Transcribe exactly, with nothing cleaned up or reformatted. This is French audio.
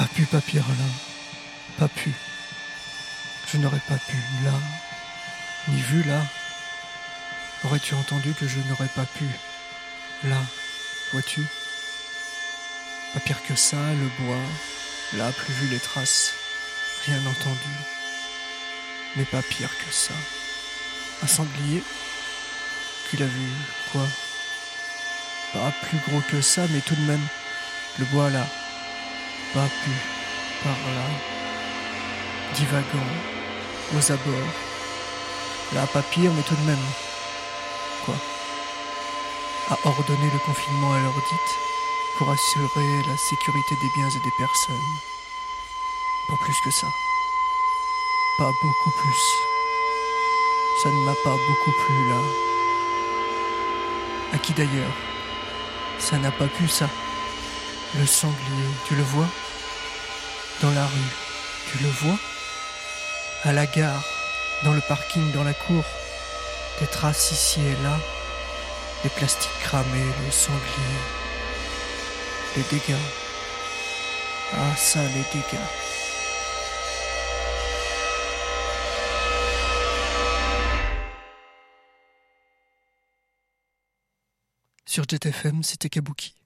pu papir là, pas pu. Je n'aurais pas pu là, ni vu là. Aurais-tu entendu que je n'aurais pas pu là, vois-tu? Pas pire que ça, le bois, là, plus vu les traces, rien entendu. Mais pas pire que ça. Un sanglier? Tu l'as vu, quoi? Pas plus gros que ça, mais tout de même, le bois là, pas pu, par là, divagant, aux abords. Là, pas pire, mais tout de même, quoi? A ordonné le confinement à l'heure dite, pour assurer la sécurité des biens et des personnes. Pas plus que ça. Pas beaucoup plus. Ça ne m'a pas beaucoup plu là. À qui d'ailleurs? Ça n'a pas pu ça. Le sanglier, tu le vois? Dans la rue, tu le vois? À la gare, dans le parking, dans la cour, des traces ici et là, des plastiques cramés, le sanglier. Les dégâts. Ah ça, les dégâts. Sur Jet F M, c'était Kabuki.